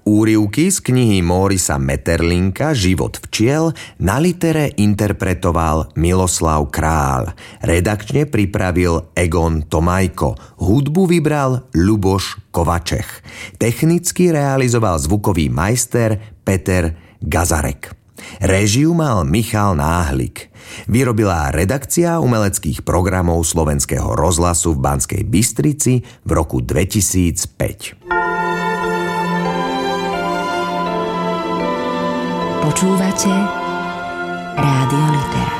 Úryvky z knihy Mórisa Maeterlinka Život včiel na litere interpretoval Miloslav Kráľ. Redakčne pripravil Egon Tomajko. Hudbu vybral Ľuboš Kovačech. Technicky realizoval zvukový majster Peter Gazarek. Réžiu mal Michal Náhlik. Vyrobila redakcia umeleckých programov Slovenského rozhlasu v Banskej Bystrici v roku 2005. Počúvate Rádio Litera.